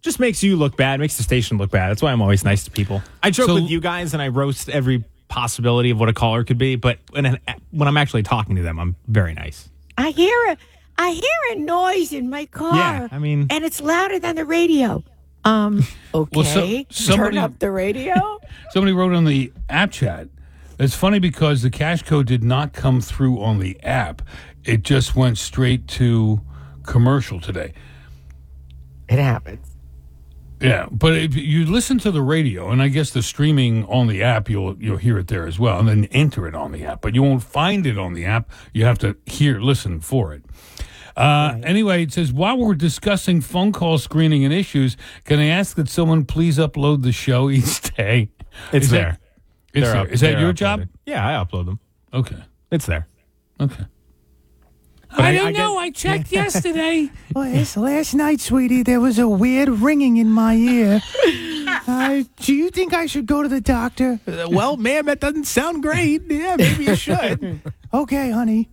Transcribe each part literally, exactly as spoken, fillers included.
just makes you look bad, makes the station look bad. That's why I'm always nice to people. I joke So- with you guys and I roast every possibility of what a caller could be, but when when I'm actually talking to them, I'm very nice. I hear a, I hear a noise in my car. Yeah, I mean- and it's louder than the radio. Um, okay, Well, so- somebody- turn up the radio. Somebody wrote on the app chat. It's funny because the cash code did not come through on the app. It just went straight to commercial today. It happens. Yeah, but if you listen to the radio, and I guess the streaming on the app, you'll you'll hear it there as well, and then enter it on the app. But you won't find it on the app. You have to hear, listen for it. Uh, right. Anyway, it says, while we're discussing phone call screening and issues, can I ask that someone please upload the show each day? It's Is there. That, it's They're there. up, Is that your uploaded. job? Yeah, I upload them. Okay. It's there. Okay. But I, I- don't I know. get- I checked yesterday. Last, last night, sweetie, there was a weird ringing in my ear. Uh, do you think I should go to the doctor? Uh, well, ma'am, that doesn't sound great. Yeah, maybe you should. Okay, honey.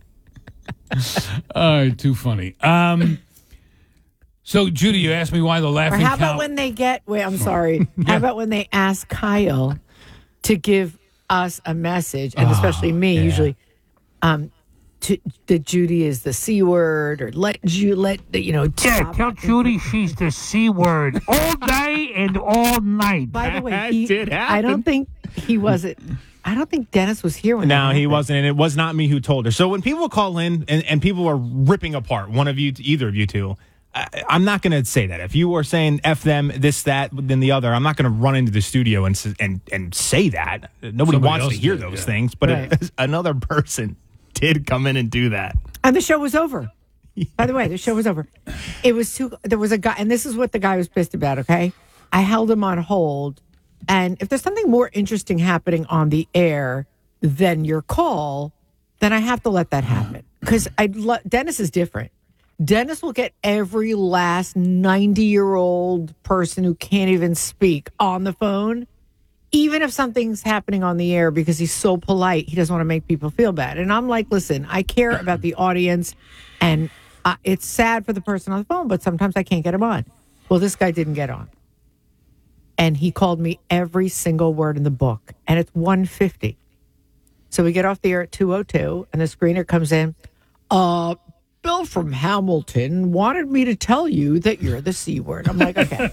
All right, too funny. Um, so, Judy, you asked me why the Or laughing how cow. about when they get? Wait, I'm sorry. How about when they ask Kyle to give us a message, and especially me, yeah. usually, um, to, that Judy is the C word, or let you let you know. Yeah, top- tell Judy she's the C word all day and all night. By the way, That he, did I don't happen. think he wasn't. I don't think Dennis was here when. No, that he happened. wasn't, and it was not me who told her. So when people call in and, and people are ripping apart one of you, either of you two, I, I'm not going to say that. If you are saying F them, this, that, then the other, I'm not going to run into the studio and s- and and say that. Nobody Somebody wants else to hear did, those yeah. things, but Right. it, another person did come in and do that. And the show was over. By the way, the show was over. It was too. There was a guy, and this is what the guy was pissed about. Okay, I held him on hold, and if there's something more interesting happening on the air than your call, then I have to let that happen. Because I lo- Dennis is different. Dennis will get every last ninety year old person who can't even speak on the phone, even if something's happening on the air, because he's so polite, he doesn't want to make people feel bad. And I'm like, listen, I care about the audience, and uh, it's sad for the person on the phone, but sometimes I can't get him on. Well, this guy didn't get on. And he called me every single word in the book, and it's one fifty. So we get off the air at two oh two, and the screener comes in. Uh, Bill from Hamilton wanted me to tell you that you're the C word. I'm like, okay.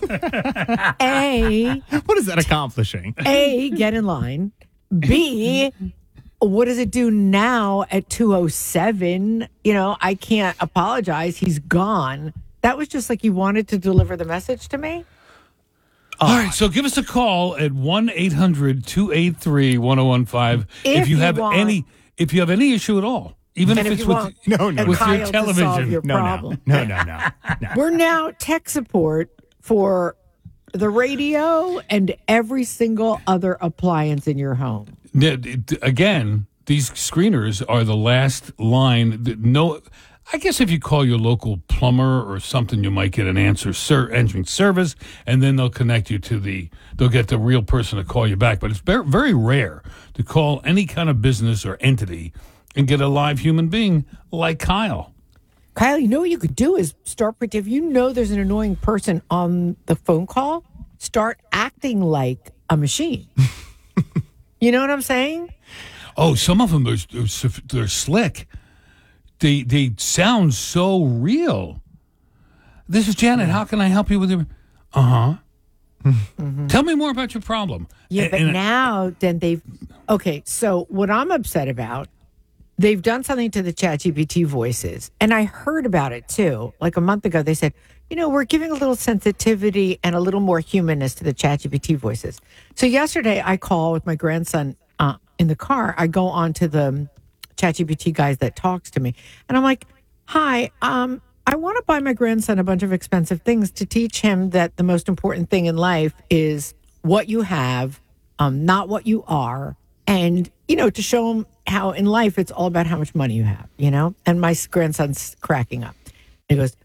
A, What is that accomplishing? A, get in line. B, what does it do now at two oh seven? You know, I can't apologize. He's gone. That was just like you wanted to deliver the message to me. All right, so give us a call at one eight hundred two eight three one oh one five if, If you you have want- any if you have any issue at all, even And if if it's you with want No, no, a with Kyle your to solve television. your No, problem. no, no, no, no. We're now tech support for the radio and every single other appliance in your home. Yeah, d- d- again, these screeners are the last line. that No, I guess if you call your local plumber or something, you might get an answer, sir, answering service, and then they'll connect you to the. They'll get the real person to call you back. But it's very, very rare to call any kind of business or entity and get a live human being like Kyle. Kyle, you know what you could do is start, pretend- if you know there's an annoying person on the phone call, start acting like a machine. You know what I'm saying? Oh, some of them are they're slick. They they sound so real. This is Janet. How can I help you with your? Uh huh. Mm-hmm. Tell me more about your problem. Yeah, And- but and- now then they've okay. So what I'm upset about, they've done something to the ChatGPT voices, and I heard about it too. Like a month ago, they said, you know, we're giving a little sensitivity and a little more humanness to the ChatGPT voices. So yesterday, I call with my grandson uh, in the car. I go on to the ChatGPT guys that talks to me, and I'm like, "Hi, um, I want to buy my grandson a bunch of expensive things to teach him that the most important thing in life is what you have, um, not what you are, and you know, to show him how in life it's all about how much money you have, you know." And my grandson's cracking up. He goes,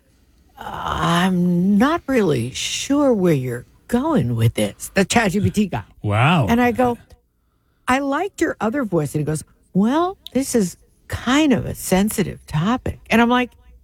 "I'm not really sure where you're going with this." The ChatGPT guy. wow. And I go, "I liked your other voice." And he goes, "Well, this is kind of a sensitive topic." And I'm like,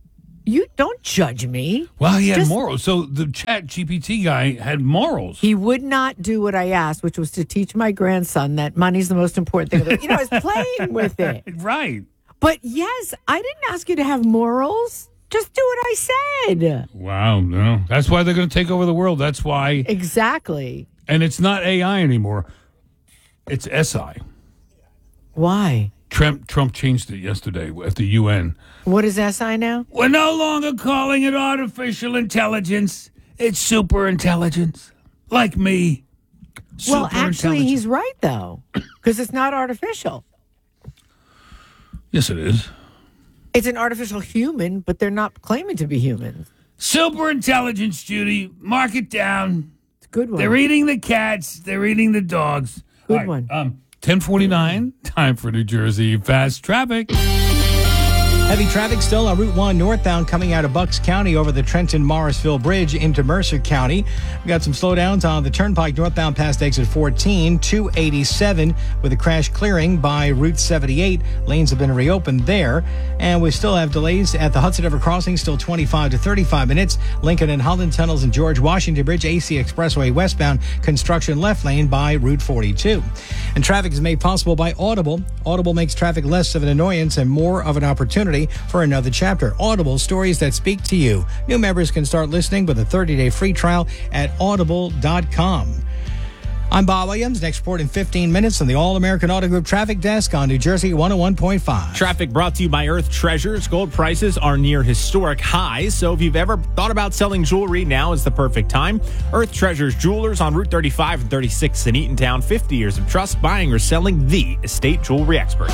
You don't judge me. Well, he had Just- morals. So the Chat G P T guy had morals. He would not do what I asked, which was to teach my grandson that money's the most important thing. You know, I was playing with it. Right. But yes, I didn't ask you to have morals. Just do what I said. Wow. No. That's why they're going to take over the world. That's why. Exactly. And it's not A I anymore. It's S I. Why? Trump, Trump changed it yesterday at the U N. What is S I now? We're no longer calling it artificial intelligence. It's super intelligence. Like me. Well, actually, Superintelligence. he's right, though, because it's not artificial. Yes, it is. It's an artificial human, but they're not claiming to be humans. Super intelligence, Judy. Mark it down. It's a good one. They're eating the cats. They're eating the dogs. Good All right, one. Um, ten forty-nine, time for New Jersey Fast Traffic. Heavy traffic still on Route one northbound coming out of Bucks County over the Trenton-Morrisville Bridge into Mercer County. We got some slowdowns on the Turnpike northbound past exit fourteen, two eighty-seven with a crash clearing by Route seventy-eight. Lanes have been reopened there. And we still have delays at the Hudson River Crossing, still twenty-five to thirty-five minutes. Lincoln and Holland Tunnels and George Washington Bridge, A C Expressway westbound, construction left lane by Route forty-two. And traffic is made possible by Audible. Audible makes traffic less of an annoyance and more of an opportunity for another chapter. Audible, stories that speak to you. New members can start listening with a thirty-day free trial at audible dot com. I'm Bob Williams. Next report in fifteen minutes on the All-American Auto Group Traffic Desk on New Jersey one oh one point five. Traffic brought to you by Earth Treasures. Gold prices are near historic highs, so if you've ever thought about selling jewelry, now is the perfect time. Earth Treasures Jewelers on Route thirty-five and thirty-six in Eatontown. fifty years of trust, buying or selling the estate jewelry experts.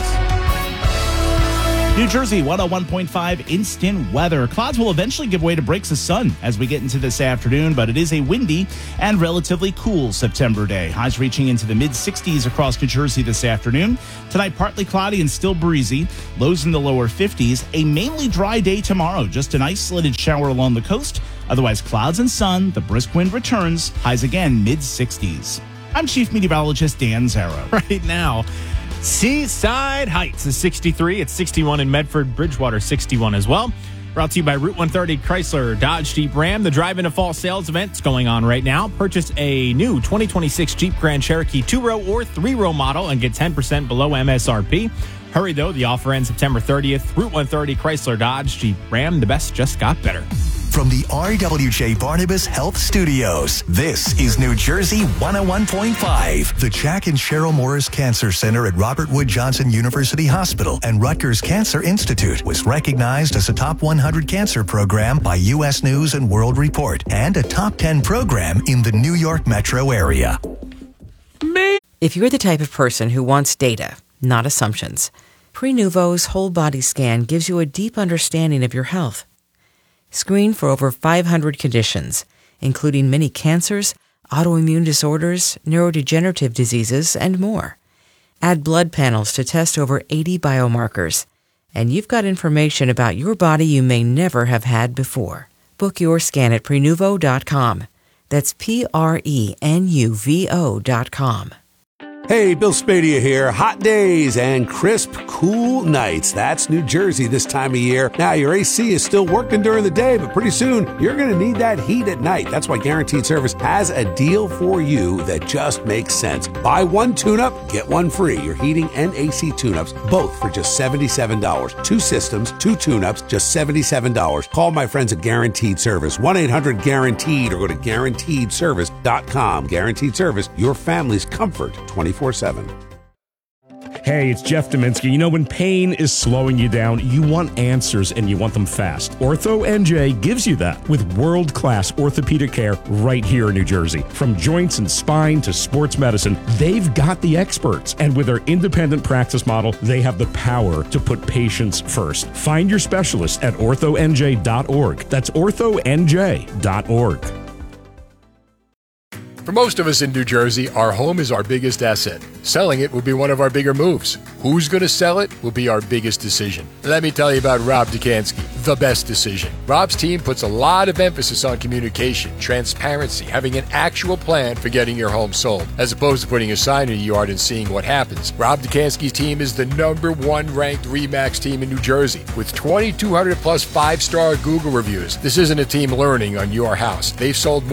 New Jersey one oh one point five instant weather. Clouds will eventually give way to breaks of sun as we get into this afternoon, but it is a windy and relatively cool September day. Highs reaching into the mid sixties across New Jersey this afternoon. Tonight, partly cloudy and still breezy. Lows in the lower fifties. A mainly dry day tomorrow. Just an isolated shower along the coast. Otherwise, clouds and sun. The brisk wind returns. Highs again mid sixties. I'm Chief Meteorologist Dan Zarrow. Right now, Seaside Heights is sixty-three. It's sixty-one in Medford. Bridgewater, sixty-one as well. Brought to you by Route one thirty Chrysler Dodge Jeep Ram. The Drive Into Fall sales event's going on right now. Purchase a new twenty twenty-six Jeep Grand Cherokee two-row or three-row model and get ten percent below M S R P. Hurry, though. The offer ends September thirtieth. Route one thirty Chrysler Dodge Jeep Ram. The best just got better. From the R W J Barnabas Health Studios, this is New Jersey one oh one point five. The Jack and Cheryl Morris Cancer Center at Robert Wood Johnson University Hospital and Rutgers Cancer Institute was recognized as a top one hundred cancer program by U S News and World Report and a top ten program in the New York metro area. If you're the type of person who wants data, not assumptions, Prenuvo's whole body scan gives you a deep understanding of your health. Screen for over five hundred conditions, including many cancers, autoimmune disorders, neurodegenerative diseases, and more. Add blood panels to test over eighty biomarkers, and you've got information about your body you may never have had before. Book your scan at Prenuvo dot com. That's P R E N U V O dot com. Hey, Bill Spadia here. Hot days and crisp, cool nights. That's New Jersey this time of year. Now, your A C is still working during the day, but pretty soon you're going to need that heat at night. That's why Guaranteed Service has a deal for you that just makes sense. Buy one tune-up, get one free. Your heating and A C tune-ups, both for just seventy-seven dollars. Two systems, two tune-ups, just seventy-seven dollars. Call my friends at Guaranteed Service, one eight hundred guaranteed, or go to guaranteed service dot com. Guaranteed Service, your family's comfort twenty-four seven. Hey, it's Jeff Dominski. You know, when pain is slowing you down, you want answers and you want them fast. Ortho N J gives you that with world-class orthopedic care right here in New Jersey. From joints and spine to sports medicine, they've got the experts. And with their independent practice model, they have the power to put patients first. Find your specialist at ortho N J dot org. That's ortho N J dot org. For most of us in New Jersey, our home is our biggest asset. Selling it will be one of our bigger moves. Who's going to sell it will be our biggest decision. Let me tell you about Rob Dukansky. the best decision. Rob's team puts a lot of emphasis on communication, transparency, having an actual plan for getting your home sold, as opposed to putting a sign in your yard and seeing what happens. Rob Dukansky's team is the number one ranked RE/MAX team in New Jersey with twenty-two hundred plus five-star Google reviews. This isn't a team learning on your house. They've sold more